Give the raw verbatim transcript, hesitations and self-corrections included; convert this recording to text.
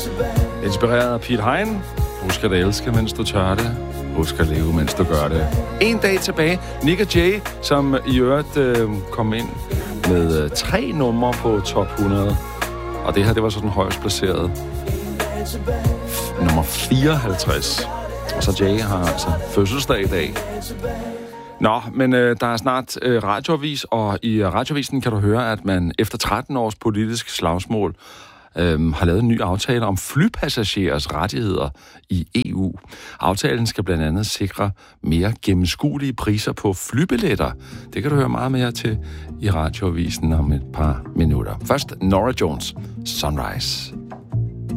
Inspireret af Piet Hein. Husk at elske, mens du tør det. Husk at leve, mens du gør det. En dag tilbage. Nick og Jay, som i øvrigt øh, kom ind med øh, tre numre på top hundrede. Og det her, det var sådan højst placeret. F- nummer fireoghalvtreds. Og så Jay har altså fødselsdag i dag. Nå, men øh, der er snart øh, radioavis, og i radioavisen kan du høre, at man efter tretten års politisk slagsmål øh, har lavet en ny aftale om flypassagerers rettigheder i E U. Aftalen skal blandt andet sikre mere gennemskuelige priser på flybilletter. Det kan du høre meget mere til i radioavisen om et par minutter. Først Norah Jones, Sunrise.